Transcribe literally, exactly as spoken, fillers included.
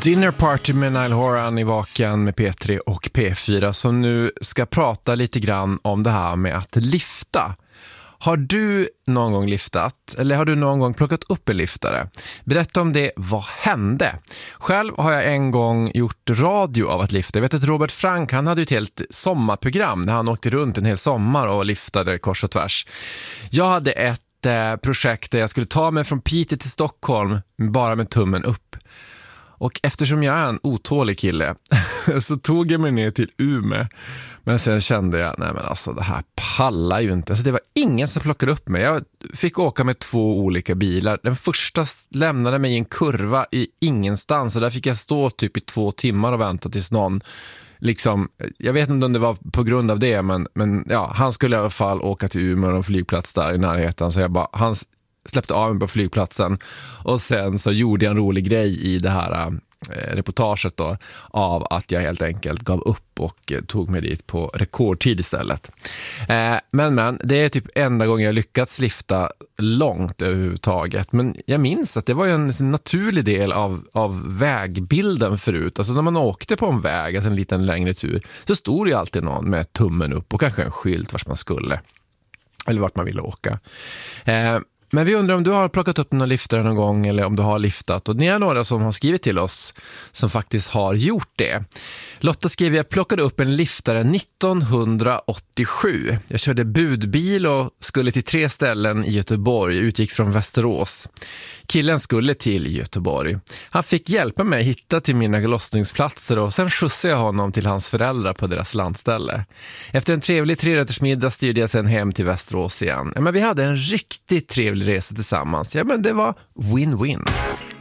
Dinner Party med Nile Horan i Vaken med P tre och P fyra som nu ska prata lite grann om det här med att lifta. Har du någon gång liftat eller har du någon gång plockat upp en liftare? Berätta om det, vad hände? Själv har jag en gång gjort radio av att lifta. Jag vet att Robert Frank, han hade ju ett helt sommarprogram där han åkte runt en hel sommar och liftade kors och tvärs. Jag hade ett eh, projekt där jag skulle ta mig från Piteå till Stockholm bara med tummen upp. Och eftersom jag är en otålig kille så tog jag mig ner till Umeå. Men sen kände jag, nej men alltså det här pallar ju inte. Alltså det var ingen som plockade upp mig. Jag fick åka med två olika bilar. Den första lämnade mig i en kurva i ingenstans. Och där fick jag stå typ i två timmar och vänta tills någon liksom, jag vet inte om det var på grund av det. Men, men ja, han skulle i alla fall åka till Umeå och en flygplats där i närheten. Så jag bara, han släppte av mig på flygplatsen och sen så gjorde jag en rolig grej i det här eh, reportaget då, av att jag helt enkelt gav upp och eh, tog mig dit på rekordtid istället. Eh, men men, det är typ enda gången jag lyckats lifta långt överhuvudtaget. Men jag minns att det var ju en naturlig del av, av vägbilden förut. Alltså när man åkte på en väg, alltså en liten längre tur, så stod ju alltid någon med tummen upp och kanske en skylt vart man skulle. Eller vart man ville åka. Eh, Men vi undrar om du har plockat upp någon liftare någon gång eller om du har liftat. Och ni är några som har skrivit till oss som faktiskt har gjort det. Lotta skriver, jag plockade upp en liftare nittonhundraåttiosju. Jag körde budbil och skulle till tre ställen i Göteborg. Utgick från Västerås. Killen skulle till Göteborg. Han fick hjälpa mig hitta till mina lossningsplatser och sen skjutsade jag honom till hans föräldrar på deras landställe. Efter en trevlig trerättersmiddag styrde jag sen hem till Västerås igen. Ja, men vi hade en riktigt trevlig resa tillsammans. Ja, men det var win-win.